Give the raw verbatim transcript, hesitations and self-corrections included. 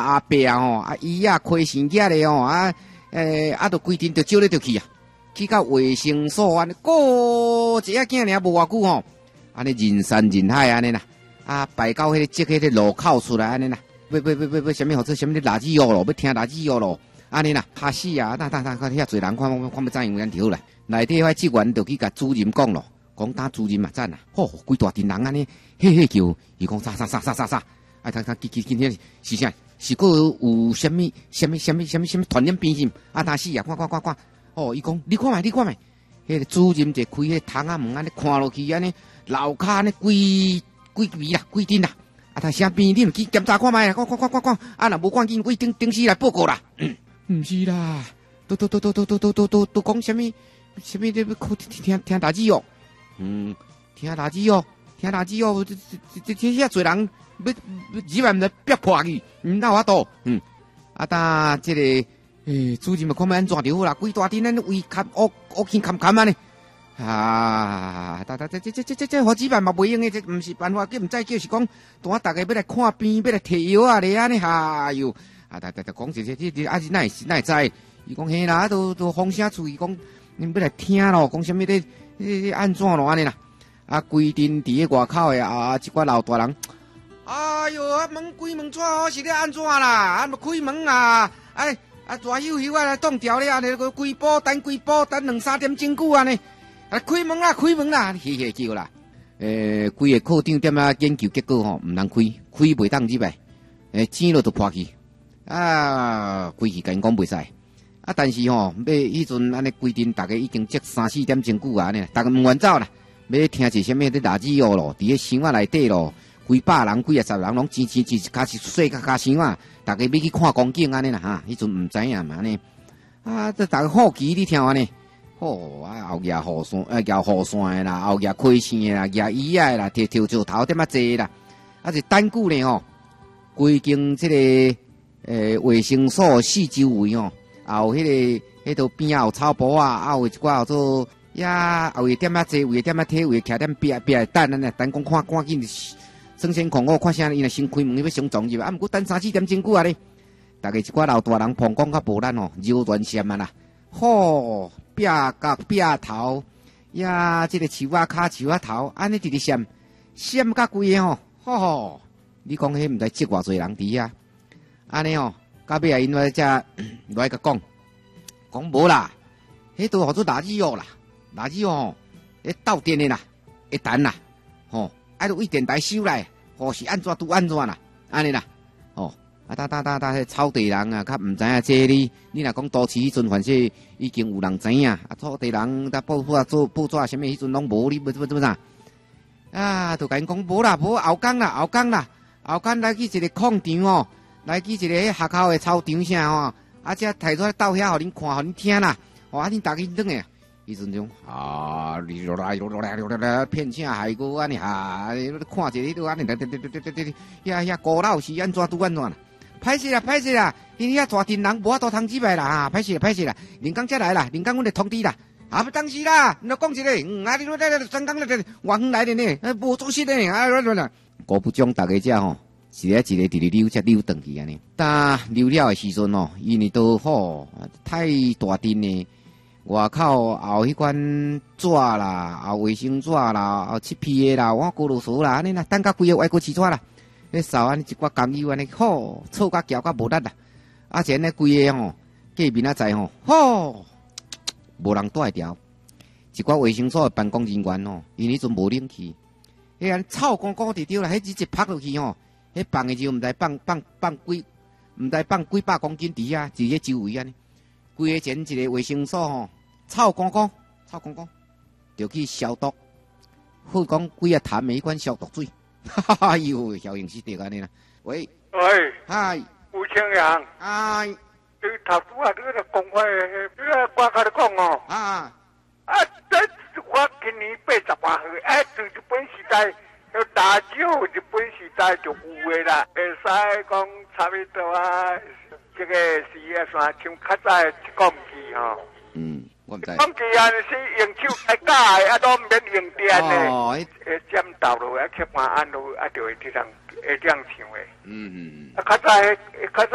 阿伯啊吼，啊伊啊亏钱起来吼，啊诶啊，都规定就招咧就去啊，去到卫生所安尼，过一下囝尔无偌久吼，安尼人山人海安尼啦，啊排到迄个即迄个路口出来安尼啦，要要要要要什么或者什么垃圾药咯，要听垃圾药咯，安尼啦，吓死啊！那那那遐侪人看看看要怎样样条啦，内底迄职员就去甲主任讲咯。讲打主任嘛赞啊，吼、哦，规大阵人安尼，嘿嘿叫，伊讲啥啥啥啥啥啥，啊，他他今今今天是啥？是个有啥物啥物啥物啥物啥物传染病性？啊，那是啊，看看看看，哦，伊讲你看觅，你看觅，迄个主任就开迄窗仔门安尼看落去安尼，楼骹安尼规规味啦，规阵啦，啊，他啥病你去检查看觅啦，看看看看看，啊，若无赶紧为顶顶时来报告啦。毋是啦，都都都都都都都都都讲啥物啥物咧？听听听大字哦。嗯，听垃圾哦，听垃圾哦，这这这这遐侪人要几万人逼破去，毋哪法度？嗯，啊，当这个诶，主任嘛看要安怎就好啦，规大阵咱围砍乌乌轻砍砍安尼，啊，哒哒这这这这这这好几万嘛袂用诶，这毋是办法，叫毋知叫是讲，当大家要来看病，要来摕药啊咧安尼，哎哟，啊，哒哒哒讲这这这这啊是哪会哪会知？伊讲嘿啦，都都风声出，伊讲恁要来听咯，讲啥物咧？你安怎咯安尼啦？啊，规定伫个外口诶啊，一寡老大人，哎哟，啊门关门怎好是咧安怎啦？啊，开门啊，哎啊大休休啊来冻掉咧，安尼个规保单规保单两三点钟久安尼，啊开门啦开门啦，嘿嘿叫啦，诶，规个课长点啊研究结果吼，毋通开，开袂当入来，诶，钱落就破去，啊，规气甲因讲袂使。啊，但是吼、喔，要迄阵安尼规定，大家已经积三四点钟久啊，安尼，大家毋愿走啦，要听一什么咧垃圾药咯，伫个箱仔内底咯，几百人、几啊十人拢挤挤挤，卡是细卡卡箱啊，大家要去看光景安尼啦哈，迄阵毋知影嘛安尼，啊，这大家好奇你听安尼，吼啊后夜雨伞，啊夜雨伞诶啦，后夜开线诶啦，夜椅仔诶啦，摕跳石头点啊济啦，啊是单久咧吼，规经即、这个诶卫生所四周围吼。啊有迄、那个迄条边啊有草坡啊，啊有一寡叫做呀，有一点仔坐，有一点仔体，有一徛点边边等安尼，等讲看赶紧生先狂我看啥伊若先开门要上撞入，啊毋过等三四点钟久啊咧，大家一寡老大人膀胱较无咱哦，柔软线啊啦，吼壁角壁头呀，即、这个树仔骹树仔头，安尼直直闪闪甲规个吼，吼吼，你讲迄毋知积偌济人伫啊，安尼哦。到尾啊，因为只来甲讲，讲无啦，迄都号做垃圾药啦，垃圾药吼，迄斗电的啦，会弹啦，吼，爱为电台收来，吼是安怎拄安怎啦，安尼啦，吼，啊哒哒哒哒，迄草地人啊，较毋知影这你，你若讲都市迄阵，反正已經有人知影，啊草地人搭報紙做報紙什麼迄陣攏無，你要怎怎啥？啊，就甲因講無啦，無後工啦，後工啦，後工來去一個礦場哦。来去一個學校的操場啥吼，啊，只提出來到遐，互恁看，互恁聽啦，哦，啊，恁大家轉誒，迄陣種啊，你來來來來來騙啥害個安尼哈，看一下你都安尼，對對對對對對，遐遐古老是安怎拄安怎啦？歹勢啦，歹勢啦，因遐大陣人無法度通知來啦，哈，歹勢啦，歹勢啦，林剛才來啦，林剛阮來通知啦，啊，不當時啦，你講一個，嗯，啊，你來來來，三剛來來，外遠來的呢，啊，無做事的呢，啊，來來來，古不將大家遮吼。是咧一個直直溜才溜轉去安尼，但溜了誒時陣哦，因為都好太大陣呢，外口後迄款紙啦，後衛生紙啦，後七批誒啦，我過囉嗦啦，安尼啦，等甲規個外國紙紙啦，迄掃安尼一寡工友安尼，好臭甲叫甲無力啦，而且呢規個吼隔面仔在吼，好無人帶調，一寡衛生所誒辦公人員吼，因迄陣無冷氣，迄安臭光光直直啦，迄一一拍落去吼。迄放誒就毋知放放放幾，毋知放幾百公斤豬啊，佇迄周圍安尼，規個前一個衛生所吼，臭光光，臭光光，就去消毒，好講幾啊痰誒迄款消毒水，哈哈喲，效應是對安尼啦。喂， 喂， 嗨， 吳清陽， 嗨， 你頭拄啊，你嗰個講話，你個掛卡咧講哦， 啊， 啊，這我今年八十八歲，哎，從日本時代。大酒日本時代就有嘅啦，會使講差不多啊，這個是啊算像較早一講機吼。嗯，我唔知。講機啊，是用手來假的，啊都免用電的。哦，誒，佔道路啊，去辦安路啊，就會這樣會這樣唱的。嗯嗯嗯。啊，較早迄較早。